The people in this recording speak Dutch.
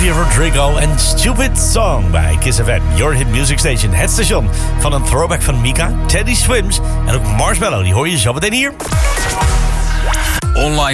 Olivia Rodrigo en Stupid Song bij Kiss FM, Your Hit Music Station. Het station van een throwback van Mika, Teddy Swims en ook Marshmello. Die hoor je zo meteen hier. Online